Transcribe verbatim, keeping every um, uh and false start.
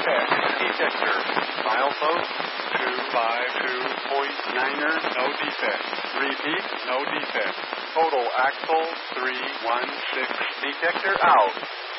defect. Detector. Milepost two five two point niner. No defect. Repeat. No defect. Total axle three one six. Detector out.